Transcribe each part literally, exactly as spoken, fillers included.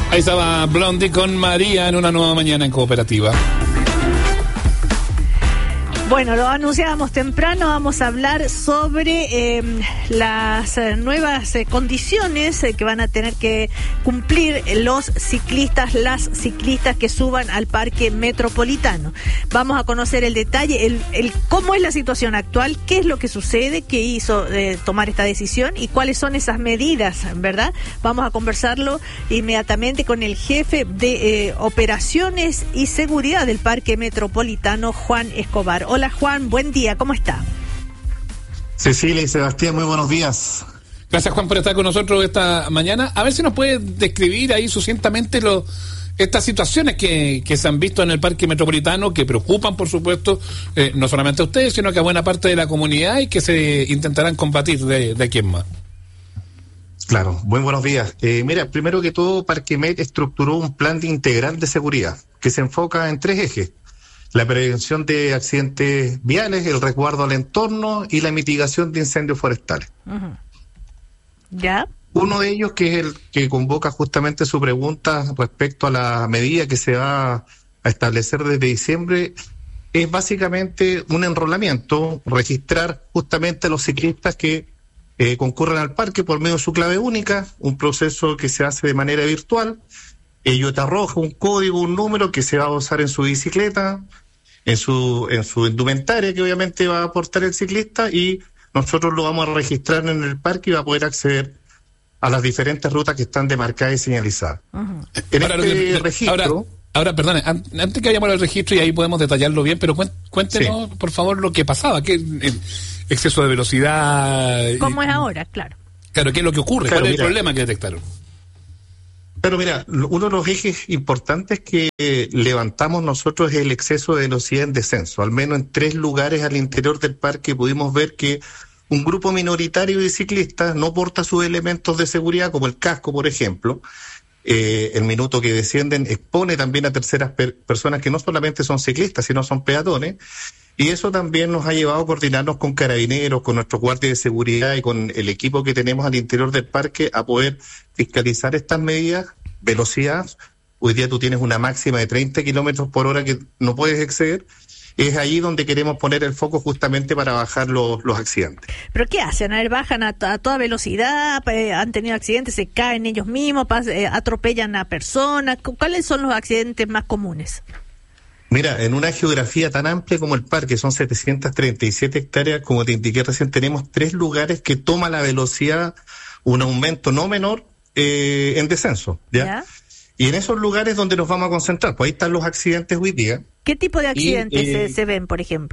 Ahí estaba Blondie con María en una nueva mañana en Cooperativa. Bueno, lo anunciábamos temprano, vamos a hablar sobre eh, las eh, nuevas eh, condiciones eh, que van a tener que cumplir los ciclistas, las ciclistas que suban al Parque Metropolitano. Vamos a conocer el detalle, el, el cómo es la situación actual, qué es lo que sucede, qué hizo eh, tomar esta decisión y cuáles son esas medidas, ¿verdad? Vamos a conversarlo inmediatamente con el jefe de eh, operaciones y seguridad del Parque Metropolitano, Juan Escobar. Hola Juan, buen día, ¿cómo está? Cecilia y Sebastián, muy buenos días. Gracias Juan por estar con nosotros esta mañana. A ver si nos puede describir ahí sucintamente lo, estas situaciones que, que se han visto en el Parque Metropolitano, que preocupan por supuesto eh, no solamente a ustedes, sino que a buena parte de la comunidad y que se intentarán combatir de, de aquí en más. Claro, muy buenos días. Eh, mira, primero que todo, Parque Met estructuró un plan de integral de seguridad que se enfoca en tres ejes: la prevención de accidentes viales, el resguardo al entorno y la mitigación de incendios forestales. Uh-huh. ¿Ya? Uno de ellos, que es el que convoca justamente su pregunta respecto a la medida que se va a establecer desde diciembre, es básicamente un enrolamiento, registrar justamente a los ciclistas que eh, concurren al parque por medio de su clave única, un proceso que se hace de manera virtual. Ello te arroja un código, un número que se va a usar en su bicicleta, en su en su indumentaria que obviamente va a aportar el ciclista, y nosotros lo vamos a registrar en el parque y va a poder acceder a las diferentes rutas que están demarcadas y señalizadas. Uh-huh. En ahora, este lo, registro... Ahora, ahora perdone, antes que vayamos al registro y ahí podemos detallarlo bien, pero cuéntenos sí. por favor lo que pasaba, que exceso de velocidad... ¿Cómo y, es ahora? Claro. Claro, ¿qué es lo que ocurre? Claro, ¿Cuál es mira, el problema que detectaron? Pero mira, uno de los ejes importantes que levantamos nosotros es el exceso de velocidad en descenso. Al menos en tres lugares al interior del parque pudimos ver que un grupo minoritario de ciclistas no porta sus elementos de seguridad, como el casco, por ejemplo. Eh, el minuto que descienden expone también a terceras per- personas que no solamente son ciclistas, sino son peatones. Y eso también nos ha llevado a coordinarnos con carabineros, con nuestros guardias de seguridad y con el equipo que tenemos al interior del parque a poder fiscalizar estas medidas. Velocidad, hoy día tú tienes una máxima de treinta kilómetros por hora que no puedes exceder. Es ahí donde queremos poner el foco justamente para bajar los, los accidentes. ¿Pero qué hacen? A ver, bajan a, a toda velocidad, eh, han tenido accidentes, se caen ellos mismos, pas, eh, atropellan a personas. ¿Cuáles son los accidentes más comunes? Mira, en una geografía tan amplia como el parque, son setecientas treinta y siete hectáreas, como te indiqué recién, tenemos tres lugares que toma la velocidad un aumento no menor eh, en descenso, ¿ya? ¿Ya? Y en esos lugares donde nos vamos a concentrar, pues ahí están los accidentes hoy día. ¿Qué tipo de accidentes y, eh, se, se ven, por ejemplo?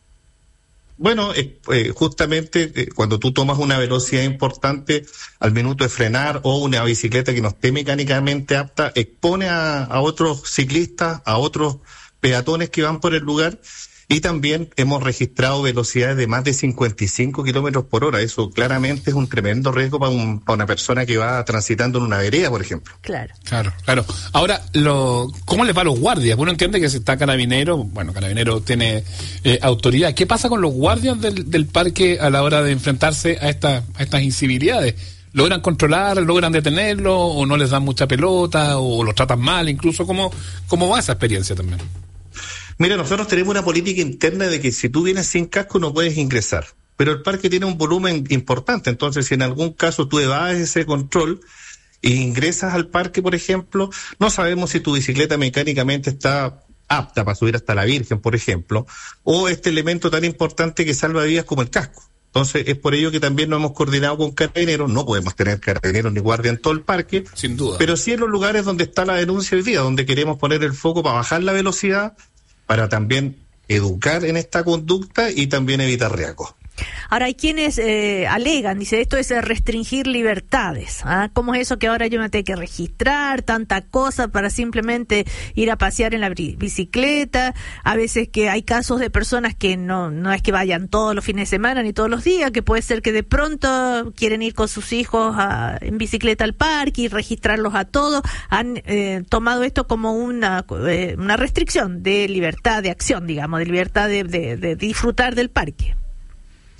Bueno, eh, eh, justamente eh, cuando tú tomas una velocidad importante al minuto de frenar, o una bicicleta que no esté mecánicamente apta, expone a, a otros ciclistas, a otros peatones que van por el lugar, y también hemos registrado velocidades de más de cincuenta y cinco kilómetros por hora. Eso claramente es un tremendo riesgo para, un, para una persona que va transitando en una vereda, por ejemplo. Claro. Claro, claro. Ahora, lo, ¿cómo les va a los guardias? Uno entiende que si está Carabinero, bueno, Carabinero tiene eh, autoridad. ¿Qué pasa con los guardias del, del parque a la hora de enfrentarse a, esta, a estas incivilidades? ¿Logran controlar, logran detenerlo, o no les dan mucha pelota, o los tratan mal incluso? ¿Cómo, cómo va esa experiencia también? Mira, nosotros tenemos una política interna de que si tú vienes sin casco no puedes ingresar, pero el parque tiene un volumen importante, entonces si en algún caso tú evades ese control e ingresas al parque, por ejemplo, no sabemos si tu bicicleta mecánicamente está apta para subir hasta la Virgen, por ejemplo, o este elemento tan importante que salva vidas como el casco. Entonces es por ello que también nos hemos coordinado con carabineros. No podemos tener carabineros ni guardia en todo el parque, sin duda, pero sí en los lugares donde está la denuncia hoy día, donde queremos poner el foco para bajar la velocidad, para también educar en esta conducta y también evitar riesgos. Ahora hay quienes eh, alegan, dice, esto es restringir libertades. ¿Ah? ¿Cómo es eso que ahora yo me tengo que registrar tanta cosa para simplemente ir a pasear en la bicicleta? A veces que hay casos de personas que no no es que vayan todos los fines de semana ni todos los días, que puede ser que de pronto quieren ir con sus hijos a, en bicicleta al parque y registrarlos a todos. Han eh, tomado esto como una, eh, una restricción de libertad de acción, digamos, de libertad de, de, de disfrutar del parque.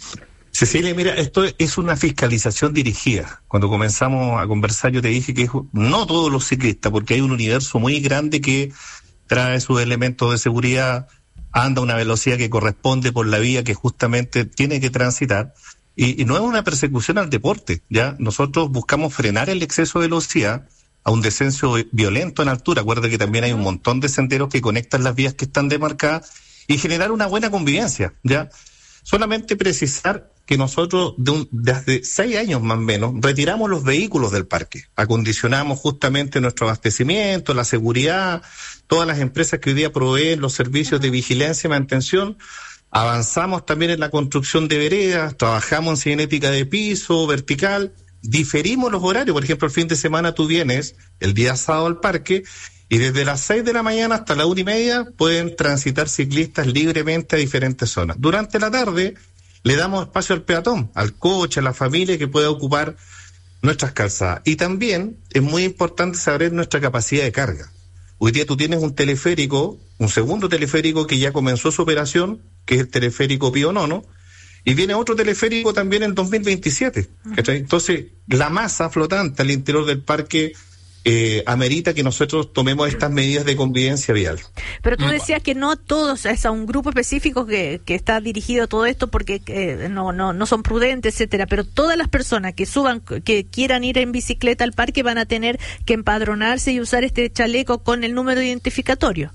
Cecilia, mira, esto es una fiscalización dirigida. Cuando comenzamos a conversar yo te dije que es, no todos los ciclistas, porque hay un universo muy grande que trae sus elementos de seguridad, anda a una velocidad que corresponde por la vía que justamente tiene que transitar, y, y no es una persecución al deporte, ¿ya? Nosotros buscamos frenar el exceso de velocidad a un descenso violento en altura. Acuérdate que también hay un montón de senderos que conectan las vías que están demarcadas y generar una buena convivencia, ¿ya? Solamente precisar que nosotros de un, desde seis años más o menos retiramos los vehículos del parque, acondicionamos justamente nuestro abastecimiento, la seguridad, todas las empresas que hoy día proveen los servicios de vigilancia y mantención, avanzamos también en la construcción de veredas, trabajamos en cinética de piso, vertical, diferimos los horarios. Por ejemplo, el fin de semana tú vienes el día sábado al parque y desde las seis de la mañana hasta la una y media pueden transitar ciclistas libremente a diferentes zonas. Durante la tarde le damos espacio al peatón, al coche, a la familia que pueda ocupar nuestras calzadas. Y también es muy importante saber nuestra capacidad de carga. Hoy día tú tienes un teleférico, un segundo teleférico que ya comenzó su operación, que es el teleférico Pío Nono, y viene otro teleférico también en dos mil veintisiete. Uh-huh. Entonces, la masa flotante al interior del parque eh, amerita que nosotros tomemos estas medidas de convivencia vial. Pero tú decías que no todos, es a un grupo específico que, que está dirigido a todo esto porque eh, no, no, no son prudentes, etcétera, pero todas las personas que suban, que quieran ir en bicicleta al parque van a tener que empadronarse y usar este chaleco con el número identificatorio.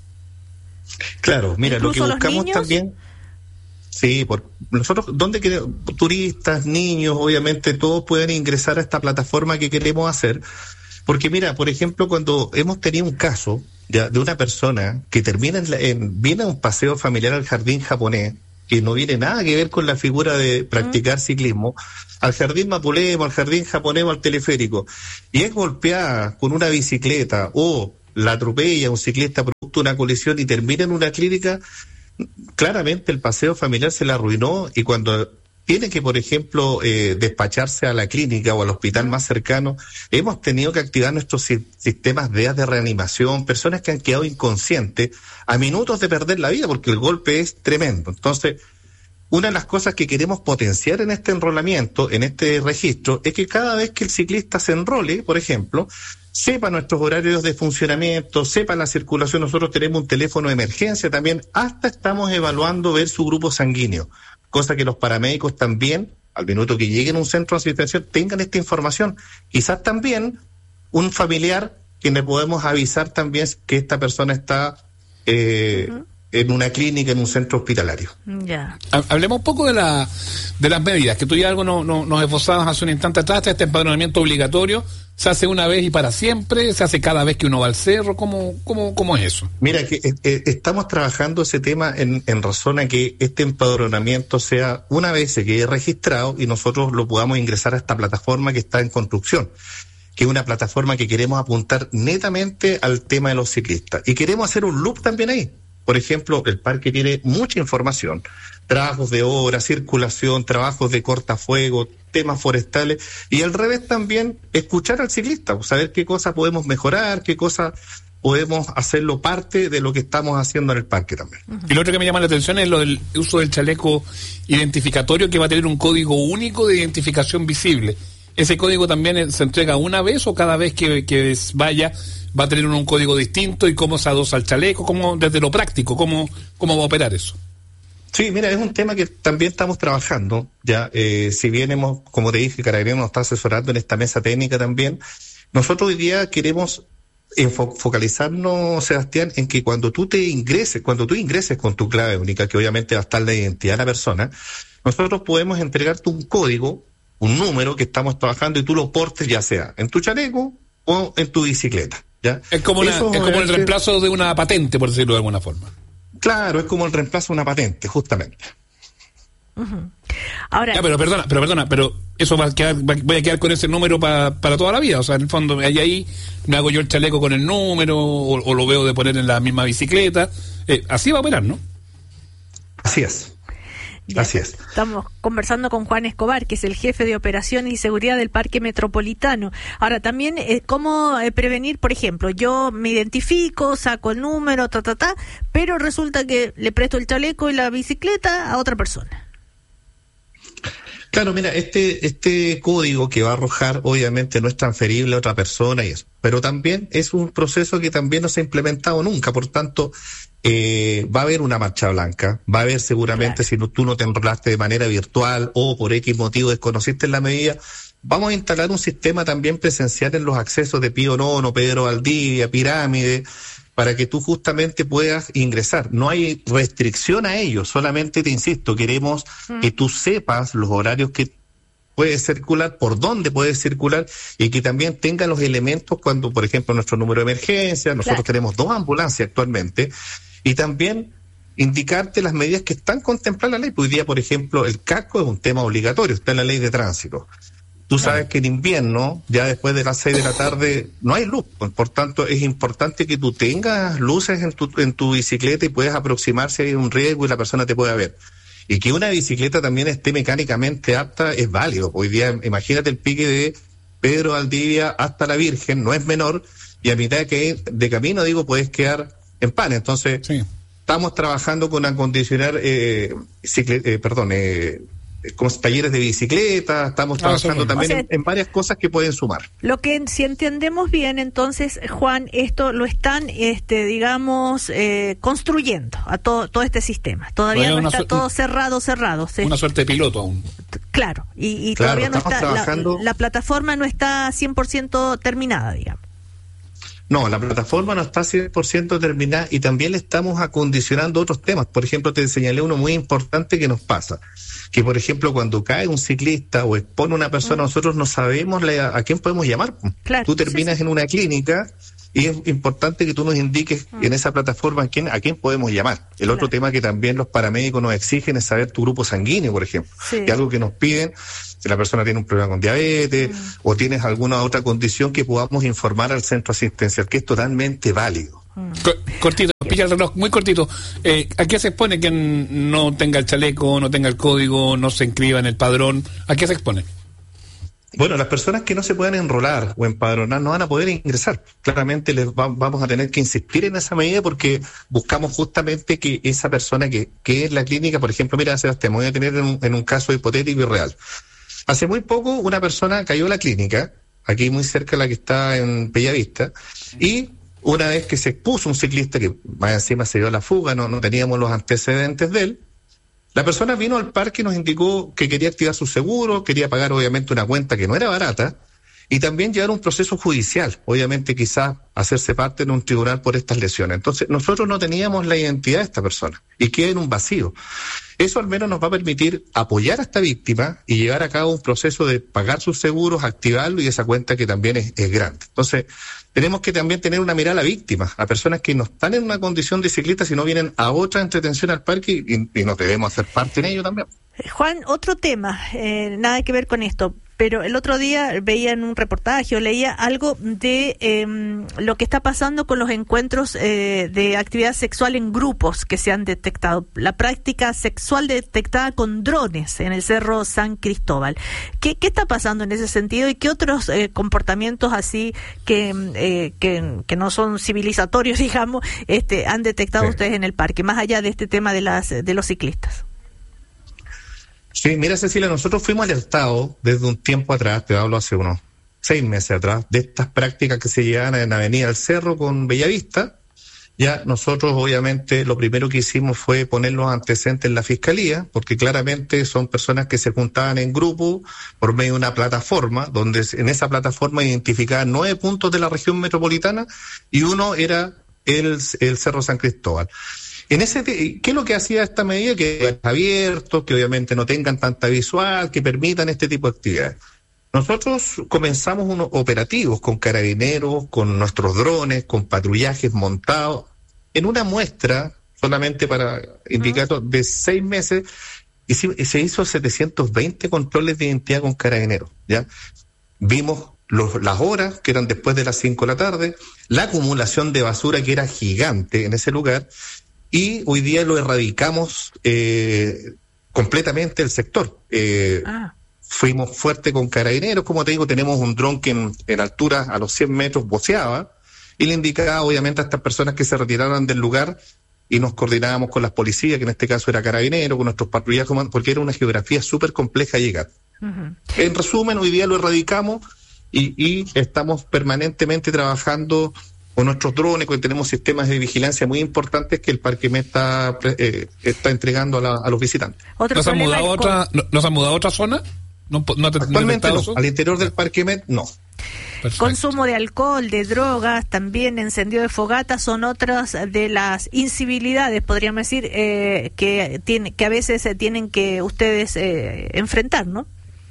Claro, mira, lo que buscamos también... Sí, por nosotros, donde queremos, turistas, niños, obviamente todos pueden ingresar a esta plataforma que queremos hacer, porque mira, por ejemplo, cuando hemos tenido un caso ya, de una persona que termina en, la, en viene a un paseo familiar al jardín japonés, que no viene nada que ver con la figura de practicar ciclismo, al jardín Mapulemo, al jardín japonés o al teleférico, y es golpeada con una bicicleta o la atropella un ciclista producto de una colisión y termina en una clínica. Claramente el paseo familiar se le arruinó y cuando tiene que, por ejemplo, eh, despacharse a la clínica o al hospital más cercano, hemos tenido que activar nuestros si- sistemas de de reanimación, personas que han quedado inconscientes a minutos de perder la vida porque el golpe es tremendo. Entonces, una de las cosas que queremos potenciar en este enrolamiento, en este registro, es que cada vez que el ciclista se enrole, por ejemplo, sepa nuestros horarios de funcionamiento, sepa la circulación. Nosotros tenemos un teléfono de emergencia también, hasta estamos evaluando ver su grupo sanguíneo, cosa que los paramédicos también, al minuto que lleguen a un centro de asistencia, tengan esta información. Quizás también un familiar que le podemos avisar también que esta persona está eh, uh-huh. en una clínica, en un centro hospitalario. Ya. Hablemos un poco de la de las medidas, que tú ya algo no, no, nos esbozabas hace un instante atrás. Este empadronamiento obligatorio se hace una vez y para siempre, se hace cada vez que uno va al cerro. ¿Cómo, cómo, cómo es eso? Mira, que eh, estamos trabajando ese tema en, en razón a que este empadronamiento sea una vez se quede registrado y nosotros lo podamos ingresar a esta plataforma que está en construcción, que es una plataforma que queremos apuntar netamente al tema de los ciclistas. Y queremos hacer un loop también ahí. Por ejemplo, el parque tiene mucha información, trabajos de obra, circulación, trabajos de cortafuego, temas forestales, y al revés también escuchar al ciclista, saber qué cosas podemos mejorar, qué cosas podemos hacerlo parte de lo que estamos haciendo en el parque también. Uh-huh. Y lo otro que me llama la atención es lo del uso del chaleco identificatorio, que va a tener un código único de identificación visible. ¿Ese código también se entrega una vez o cada vez que, que vaya va a tener un código distinto? ¿Y cómo se adosa el chaleco? ¿Cómo, desde lo práctico, cómo, cómo va a operar eso? Sí, mira, es un tema que también estamos trabajando, ya, eh, si bien hemos, como te dije, Carabineros nos está asesorando en esta mesa técnica también, nosotros hoy día queremos enfo- focalizarnos, Sebastián, en que cuando tú te ingreses, cuando tú ingreses con tu clave única, que obviamente va a estar la identidad de la persona, nosotros podemos entregarte un código, un número que estamos trabajando y tú lo portes ya sea en tu chaleco o en tu bicicleta, ¿ya? Es como, una, es como el reemplazo de una patente, por decirlo de alguna forma. Claro, es como el reemplazo de una patente, justamente. Uh-huh. Ahora, ya, pero perdona, pero perdona, pero eso va a quedar, va, voy a quedar con ese número pa, para toda la vida. O sea, en el fondo, ahí, ahí me hago yo el chaleco con el número, o, o lo veo de poner en la misma bicicleta. Eh, así va a operar, ¿no? Así es. Ya, Así es. Estamos conversando con Juan Escobar, que es el jefe de operaciones y seguridad del Parque Metropolitano. Ahora, también, eh, ¿cómo eh, prevenir? Por ejemplo, yo me identifico, saco el número, ta, ta, ta, pero resulta que le presto el chaleco y la bicicleta a otra persona. Claro, mira, este este código que va a arrojar obviamente no es transferible a otra persona y eso, pero también es un proceso que también no se ha implementado nunca, por tanto eh, va a haber una marcha blanca, va a haber seguramente, claro, si no, tú no te enrolaste de manera virtual o por X motivo desconociste la medida, vamos a instalar un sistema también presencial en los accesos de Pío Nono, Pedro Valdivia, Pirámide, para que tú justamente puedas ingresar. No hay restricción a ello, solamente te insisto, queremos mm. que tú sepas los horarios que puedes circular, por dónde puedes circular y que también tenga los elementos cuando, por ejemplo, nuestro número de emergencia, nosotros claro. tenemos dos ambulancias actualmente, y también indicarte las medidas que están contempladas en la ley. Hoy día, por ejemplo, el casco es un tema obligatorio, está en la ley de tránsito. Tú sabes que en invierno, ya después de las seis de la tarde, no hay luz. Por tanto, es importante que tú tengas luces en tu, en tu bicicleta y puedas aproximar si hay un riesgo y la persona te pueda ver. Y que una bicicleta también esté mecánicamente apta es válido. Hoy día, imagínate el pique de Pedro Valdivia hasta la Virgen, no es menor, y a mitad de, de camino, digo, puedes quedar en pan. Entonces, sí. estamos trabajando con acondicionar, eh, cicle, eh, perdón, eh, como talleres de bicicleta, estamos trabajando ah, también o sea, en, en varias cosas que pueden sumar. Lo que, si entendemos bien, entonces, Juan, esto lo están, este, digamos, eh, construyendo a todo todo este sistema. Todavía bueno, no está su- todo cerrado, cerrado. ¿Sí? Una suerte de piloto aún. Claro, y, y claro, todavía no está, trabajando... la, la plataforma no está cien por ciento terminada, digamos. No, la plataforma no está cien por ciento terminada y también le estamos acondicionando otros temas. Por ejemplo, te señalé uno muy importante que nos pasa. Que, por ejemplo, cuando cae un ciclista o expone a una persona, mm. nosotros no sabemos la, a quién podemos llamar. Claro, tú terminas sí, sí. en una clínica y es importante que tú nos indiques mm. en esa plataforma a quién, a quién podemos llamar. El claro. otro tema que también los paramédicos nos exigen es saber tu grupo sanguíneo, por ejemplo. Sí. Y algo que nos piden, si la persona tiene un problema con diabetes mm. o tienes alguna otra condición, que podamos informar al centro asistencial, que es totalmente válido. Cortito, pilla el reloj, muy cortito. Eh, ¿A qué se expone quien no tenga el chaleco, no tenga el código, no se inscriba en el padrón? ¿A qué se expone? Bueno, las personas que no se puedan enrolar o empadronar no van a poder ingresar. Claramente les va, vamos a tener que insistir en esa medida porque buscamos justamente que esa persona que, que es la clínica, por ejemplo, mira, Sebastián, me voy a tener en un, en un caso hipotético y real. Hace muy poco una persona cayó a la clínica, aquí muy cerca de la que está en Bellavista, y una vez que se expuso un ciclista que más encima se dio a la fuga, no, no teníamos los antecedentes de él, la persona vino al parque y nos indicó que quería activar su seguro, quería pagar obviamente una cuenta que no era barata, y también llevar un proceso judicial, obviamente quizás hacerse parte de un tribunal por estas lesiones. Entonces nosotros no teníamos la identidad de esta persona y queda en un vacío. Eso al menos nos va a permitir apoyar a esta víctima y llevar a cabo un proceso de pagar sus seguros, activarlo y esa cuenta que también es, es grande. Entonces tenemos que también tener una mirada a la víctima, a personas que no están en una condición de ciclista, sino vienen a otra entretención al parque y, y nos debemos hacer parte en ello también. Juan, otro tema, eh, nada que ver con esto, pero el otro día veía en un reportaje o leía algo de eh, lo que está pasando con los encuentros eh, de actividad sexual en grupos que se han detectado, la práctica sexual detectada con drones en el Cerro San Cristóbal. ¿Qué, qué está pasando en ese sentido y qué otros eh, comportamientos así que, eh, que que no son civilizatorios, digamos, este han detectado sí. ustedes en el parque, más allá de este tema de las de los ciclistas? Sí, mira, Cecilia, nosotros fuimos alertados desde un tiempo atrás, te hablo hace unos seis meses atrás, de estas prácticas que se llevan en Avenida del Cerro con Bellavista. Ya nosotros, obviamente, lo primero que hicimos fue poner los antecedentes en la fiscalía, porque claramente son personas que se juntaban en grupo por medio de una plataforma, donde en esa plataforma identificaban nueve puntos de la región metropolitana y uno era el, el Cerro San Cristóbal. En ese, ¿qué es lo que hacía esta medida? Que abiertos, que obviamente no tengan tanta visual, que permitan este tipo de actividades. Nosotros comenzamos unos operativos con carabineros, con nuestros drones, con patrullajes montados, en una muestra, solamente para indicar, de seis meses, y se hizo setecientos veinte controles de identidad con carabineros, ¿ya? Vimos los, las horas, que eran después de las cinco de la tarde, la acumulación de basura que era gigante en ese lugar, y hoy día lo erradicamos eh, completamente el sector. Eh, ah. Fuimos fuerte con carabineros, como te digo, tenemos un dron que en, en altura a los cien metros voceaba y le indicaba obviamente a estas personas que se retiraran del lugar y nos coordinábamos con las policías, que en este caso era carabinero, con nuestros patrullajes, porque era una geografía súper compleja llegar. Uh-huh. En resumen, hoy día lo erradicamos y, y estamos permanentemente trabajando con nuestros drones, porque tenemos sistemas de vigilancia muy importantes que el Parque Met está, eh, está entregando a, la, a los visitantes. ¿Nos han mudado a otra, no, ¿nos han mudado a otra zona? No, no te, Actualmente no, no, al interior del Parque Met no. Perfecto. Consumo de alcohol, de drogas, también encendido de fogata son otras de las incivilidades, podríamos decir, eh, que tiene, que a veces eh, tienen que ustedes eh, enfrentar, ¿no?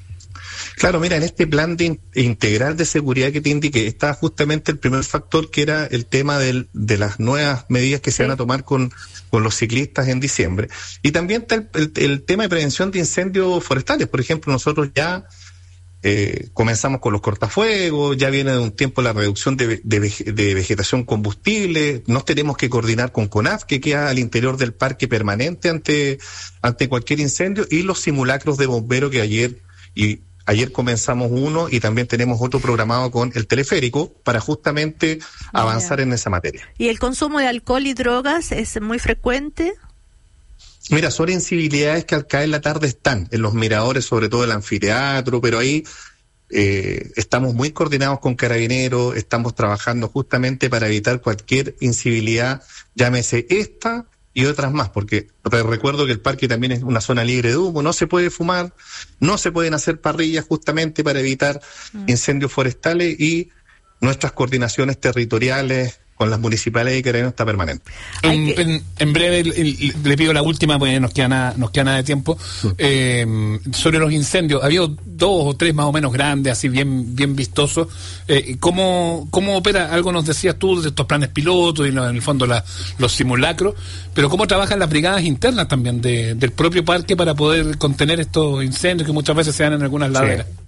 Claro, mira, en este plan de in- integral de seguridad que te indiqué, está justamente el primer factor, que era el tema del, de las nuevas medidas que se sí. van a tomar con, con los ciclistas en diciembre. Y también está el, el, el tema de prevención de incendios forestales. Por ejemplo, nosotros ya eh, comenzamos con los cortafuegos, ya viene de un tiempo la reducción de, de, de vegetación combustible, nos tenemos que coordinar con CONAF, que queda al interior del parque permanente ante, ante cualquier incendio, y los simulacros de bomberos que ayer y Ayer comenzamos uno y también tenemos otro programado con el teleférico para justamente avanzar yeah. en esa materia. ¿Y el consumo de alcohol y drogas es muy frecuente? Mira, son incivilidades que al caer la tarde están en los miradores, sobre todo el anfiteatro, pero ahí eh, estamos muy coordinados con Carabineros, estamos trabajando justamente para evitar cualquier incivilidad, llámese esta y otras más, porque recuerdo que el parque también es una zona libre de humo, no se puede fumar, no se pueden hacer parrillas justamente para evitar mm. incendios forestales, y nuestras coordinaciones territoriales con las municipales y Carabineros está permanente. En, que... en, en breve el, el, le pido la última, porque nos queda nada, nos queda nada de tiempo. Sí. Eh, sobre los incendios, había dos o tres más o menos grandes, así bien bien vistosos. Eh, ¿cómo, ¿Cómo opera? Algo nos decías tú de estos planes pilotos y no, en el fondo la, los simulacros, pero ¿cómo trabajan las brigadas internas también de, del propio parque para poder contener estos incendios que muchas veces se dan en algunas laderas? Sí.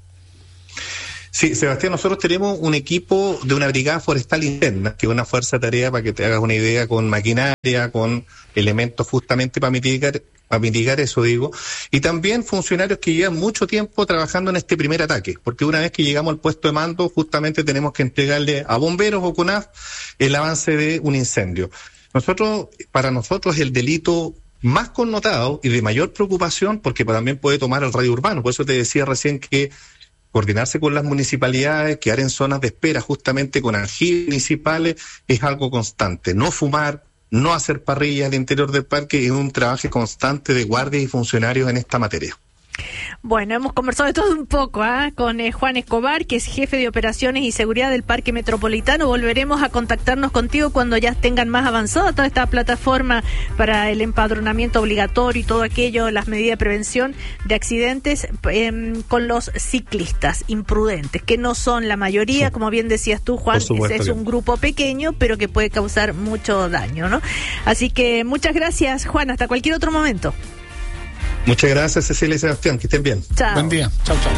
Sí, Sebastián, nosotros tenemos un equipo de una brigada forestal interna, que es una fuerza de tarea, para que te hagas una idea, con maquinaria, con elementos justamente para mitigar, para mitigar eso, digo, y también funcionarios que llevan mucho tiempo trabajando en este primer ataque, porque una vez que llegamos al puesto de mando, justamente tenemos que entregarle a bomberos o CONAF el avance de un incendio. Nosotros, para nosotros, el delito más connotado y de mayor preocupación, porque también puede tomar el radio urbano, por eso te decía recién que coordinarse con las municipalidades, quedar en zonas de espera justamente con aljibes municipales, es algo constante. No fumar, no hacer parrillas al interior del parque, es un trabajo constante de guardias y funcionarios en esta materia. Bueno, hemos conversado de todo un poco ¿eh? con eh, Juan Escobar, que es jefe de operaciones y seguridad del Parque Metropolitano. Volveremos a contactarnos contigo cuando ya tengan más avanzada toda esta plataforma para el empadronamiento obligatorio y todo aquello, las medidas de prevención de accidentes eh, con los ciclistas imprudentes, que no son la mayoría, sí. como bien decías tú, Juan, es, es un grupo pequeño, pero que puede causar mucho daño, ¿no? Así que muchas gracias, Juan, hasta cualquier otro momento. Muchas gracias, Cecilia y Sebastián, que estén bien. Chao. Buen día. Chao, chao.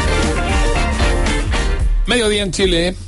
Mediodía en Chile.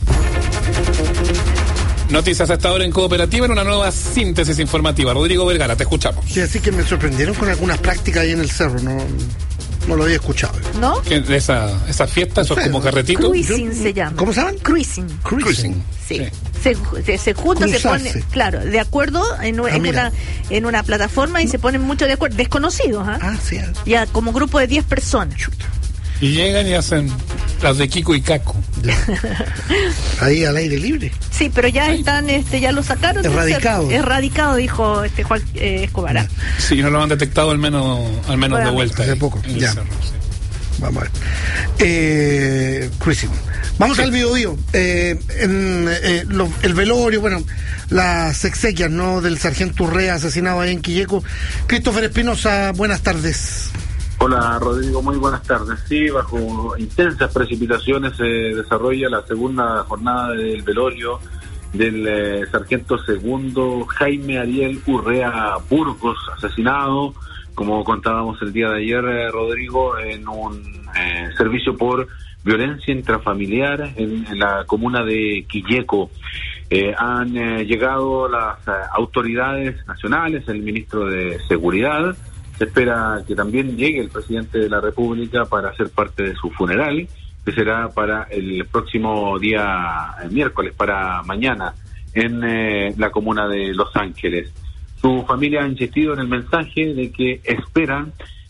Noticias hasta ahora en Cooperativa, en una nueva síntesis informativa. Rodrigo Vergara, te escuchamos. Sí, así que me sorprendieron con algunas prácticas ahí en el cerro, no, no lo había escuchado. ¿No? Esa, esa fiesta, esos no sé, como carretitos. Cruising se llama. ¿Cómo se llaman? Cruising. Cruising. Sí. sí. Se, se, se junta, Cruzarse. se pone, claro, de acuerdo en, ah, en una en una plataforma y se ponen mucho de acuerdo, desconocidos, ¿eh? Ah, sí. Ya como grupo de diez personas. Chuta. Y llegan y hacen las de Kiko y Caco. Ahí al aire libre. Sí, pero ya Ahí. están, este, ya lo sacaron. Erradicado. Erradicado, dijo este Juan eh, Escobar. Sí, no lo han detectado al menos, al menos bueno, de vuelta. Hace poco, ya. Cerro, sí. Vamos a ver. Eh, cruising. Vamos sí. al Biobío. Eh, en eh, lo, el velorio, bueno, las exequias, ¿no? Del sargento Urrea asesinado ahí en Quilleco. Christopher Espinosa, buenas tardes. Hola Rodrigo, muy buenas tardes. Sí, bajo intensas precipitaciones se desarrolla la segunda jornada del velorio del eh, sargento segundo Jaime Ariel Urrea Burgos, asesinado, como contábamos el día de ayer, eh, Rodrigo, en un eh, servicio por violencia intrafamiliar en, en la comuna de Quilleco. Eh, han eh, llegado las eh, autoridades nacionales, el ministro de Seguridad. Se espera que también llegue el presidente de la República para ser parte de su funeral, que será para el próximo día eh, miércoles, para mañana, en eh, la comuna de Los Ángeles. Su familia ha insistido en el mensaje de que esperan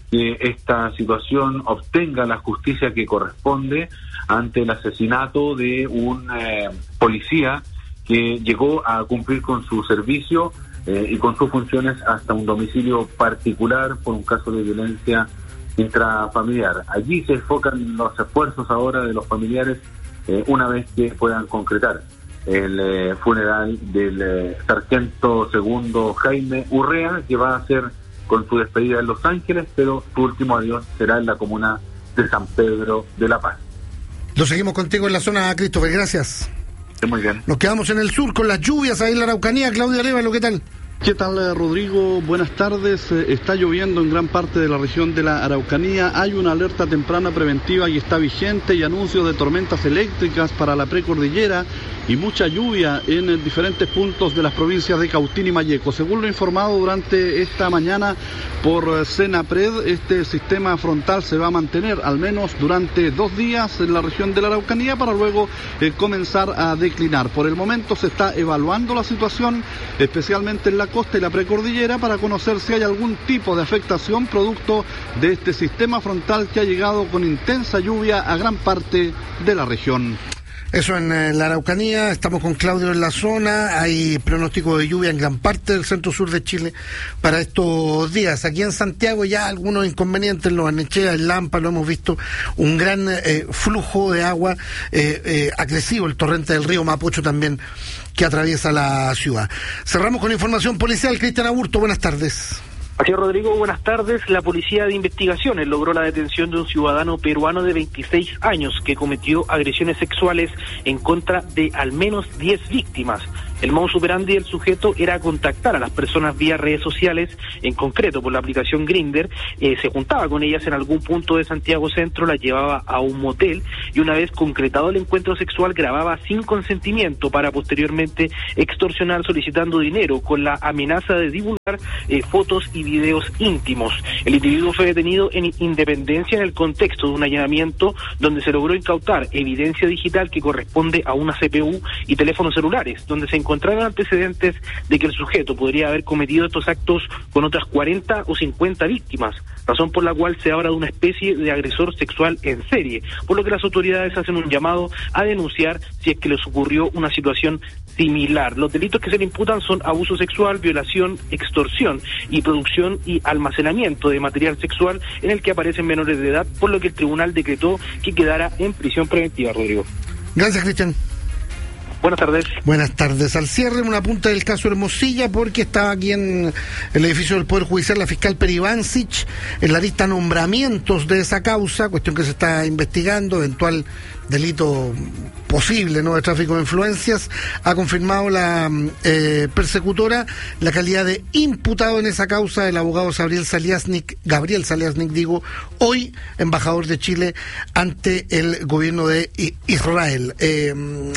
que esta situación obtenga la justicia que corresponde ante el asesinato de un eh, policía que llegó a cumplir con su servicio eh, y con sus funciones hasta un domicilio particular por un caso de violencia intrafamiliar. Allí se enfocan los esfuerzos ahora de los familiares eh, una vez que puedan concretar el eh, funeral del eh, sargento segundo Jaime Urrea, que va a hacer con su despedida en Los Ángeles, pero su último adiós será en la comuna de San Pedro de la Paz. Lo seguimos contigo en la zona, Christopher, gracias. Muy bien. Nos quedamos en el sur con las lluvias ahí en la Araucanía. Claudia Arévalo, ¿qué tal? ¿Qué tal, Rodrigo? Buenas tardes. Eh, está lloviendo en gran parte de la región de la Araucanía. Hay una alerta temprana preventiva y está vigente, y anuncios de tormentas eléctricas para la precordillera y mucha lluvia en eh, diferentes puntos de las provincias de Cautín y Malleco. Según lo informado durante esta mañana por eh, Senapred, este sistema frontal se va a mantener al menos durante dos días en la región de la Araucanía para luego eh, comenzar a declinar. Por el momento se está evaluando la situación, especialmente en la costa y la precordillera, para conocer si hay algún tipo de afectación producto de este sistema frontal que ha llegado con intensa lluvia a gran parte de la región. Eso en eh, la Araucanía. Estamos con Claudio en la zona. Hay pronóstico de lluvia en gran parte del centro sur de Chile para estos días. Aquí en Santiago ya algunos inconvenientes, en Los Barnechea, en Lampa, lo hemos visto, un gran eh, flujo de agua eh, eh, agresivo, el torrente del río Mapocho también, que atraviesa la ciudad. Cerramos con información policial. Cristian Aburto, buenas tardes. Así es, Rodrigo, buenas tardes. La Policía de Investigaciones logró la detención de un ciudadano peruano de veintiséis años que cometió agresiones sexuales en contra de al menos diez víctimas. El modus operandi del sujeto era contactar a las personas vía redes sociales, en concreto por la aplicación Grindr. Eh, se juntaba con ellas en algún punto de Santiago Centro, las llevaba a un motel y una vez concretado el encuentro sexual grababa sin consentimiento para posteriormente extorsionar solicitando dinero con la amenaza de divulgar eh, fotos y videos íntimos. El individuo fue detenido en Independencia en el contexto de un allanamiento donde se logró incautar evidencia digital que corresponde a una C P U y teléfonos celulares, donde se encontraron antecedentes de que el sujeto podría haber cometido estos actos con otras cuarenta o cincuenta víctimas, razón por la cual se habla de una especie de agresor sexual en serie, por lo que las autoridades hacen un llamado a denunciar si es que les ocurrió una situación similar. Los delitos que se le imputan son abuso sexual, violación, extorsión y producción y almacenamiento de material sexual en el que aparecen menores de edad, por lo que el tribunal decretó que quedara en prisión preventiva, Rodrigo. Gracias, Cristian. Buenas tardes. Buenas tardes. Al cierre, una punta del caso Hermosilla, porque estaba aquí en el edificio del Poder Judicial la fiscal Peribancic en la lista nombramientos de esa causa, cuestión que se está investigando, eventual delito posible, ¿no?, de tráfico de influencias. Ha confirmado la eh, persecutora la calidad de imputado en esa causa el abogado Gabriel Saliasnik, Gabriel Saliasnik, digo, hoy embajador de Chile ante el gobierno de Israel. Eh,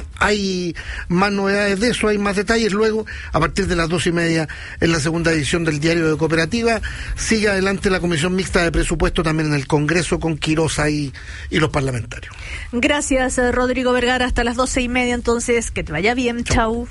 hay más novedades de eso, hay más detalles luego, a partir de las dos y media, en la segunda edición del Diario de Cooperativa. Sigue adelante la Comisión Mixta de Presupuesto también en el Congreso con Quirosa y, y los parlamentarios. Gracias, Rodrigo Vergara. Hasta las doce y media, entonces, que te vaya bien. Chau.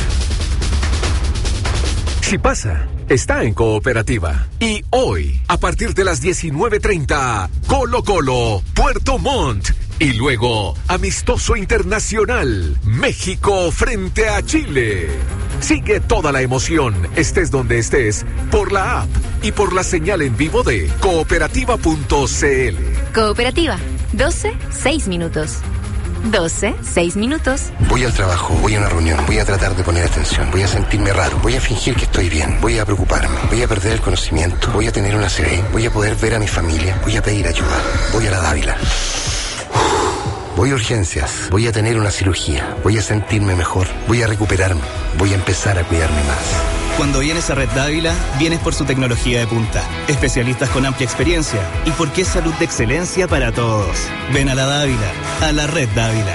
Si pasa, está en Cooperativa. Y hoy, a partir de las diecinueve treinta, Colo Colo, Puerto Montt. Y luego, amistoso internacional, México frente a Chile. Sigue toda la emoción, estés donde estés, por la app y por la señal en vivo de cooperativa punto c l. Cooperativa, doce, seis minutos. doce, seis minutos. Voy al trabajo, voy a una reunión, voy a tratar de poner atención, voy a sentirme raro, voy a fingir que estoy bien, voy a preocuparme, voy a perder el conocimiento, voy a tener una C V, voy a poder ver a mi familia, voy a pedir ayuda, voy a la Dávila. Voy a urgencias, voy a tener una cirugía, voy a sentirme mejor, voy a recuperarme, voy a empezar a cuidarme más. Cuando vienes a Red Dávila, vienes por su tecnología de punta, especialistas con amplia experiencia y porque es salud de excelencia para todos. Ven a la Dávila, a la Red Dávila.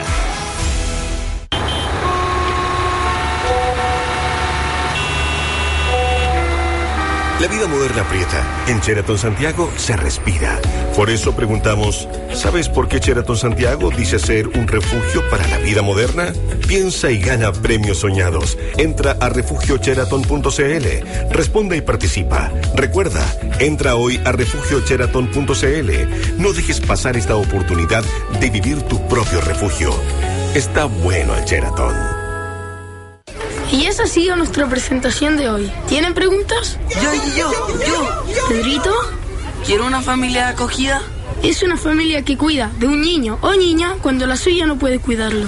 La vida moderna aprieta. En Sheraton Santiago se respira. Por eso preguntamos, ¿sabes por qué Sheraton Santiago dice ser un refugio para la vida moderna? Piensa y gana premios soñados. Entra a refugio sheraton punto c l. Responde y participa. Recuerda, entra hoy a refugio sheraton punto c l. No dejes pasar esta oportunidad de vivir tu propio refugio. Está bueno el Sheraton. Y esa ha sido nuestra presentación de hoy. ¿Tienen preguntas? Yo, yo, yo. ¿Pedrito? ¿Quiero una familia acogida? Es una familia que cuida de un niño o niña cuando la suya no puede cuidarlo.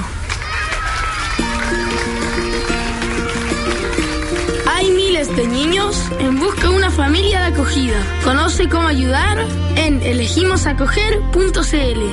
Hay miles de niños en busca de una familia de acogida. Conoce cómo ayudar en elegimos acoger punto c l.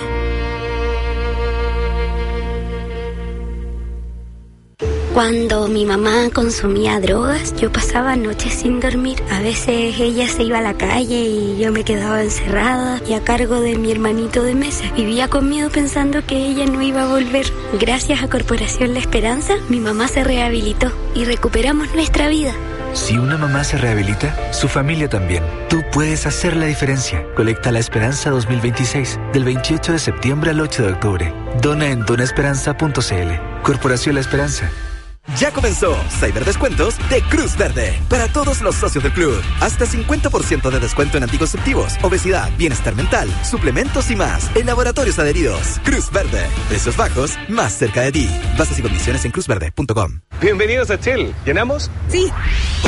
Cuando mi mamá consumía drogas, yo pasaba noches sin dormir. A veces ella se iba a la calle y yo me quedaba encerrada y a cargo de mi hermanito de mesa. Vivía con miedo pensando que ella no iba a volver. Gracias a Corporación La Esperanza, mi mamá se rehabilitó y recuperamos nuestra vida. Si una mamá se rehabilita, su familia también. Tú puedes hacer la diferencia. Colecta La Esperanza dos mil veintiséis, del veintiocho de septiembre al ocho de octubre. Dona en dona esperanza punto c l. Corporación La Esperanza. Ya comenzó Cyberdescuentos de Cruz Verde para todos los socios del club. Hasta cincuenta por ciento de descuento en anticonceptivos, obesidad, bienestar mental, suplementos y más en laboratorios adheridos. Cruz Verde, precios bajos, más cerca de ti. Bases y condiciones en cruz verde punto com. Bienvenidos a Chill. ¿Llenamos? Sí.